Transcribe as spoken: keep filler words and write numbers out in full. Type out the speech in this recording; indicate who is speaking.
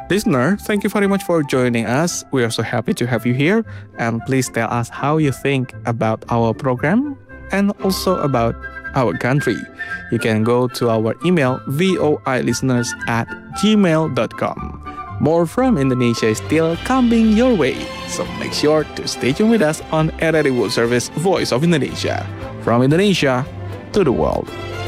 Speaker 1: Listener, thank you very much for joining us. We are so happy to have you here. And please tell us how you think about our program and also about our country. You can go to our email voilisteners at gmail dot com. More from Indonesia is still coming your way. So make sure to stay tuned with us on R R I World Service Voice of Indonesia. From Indonesia to the world.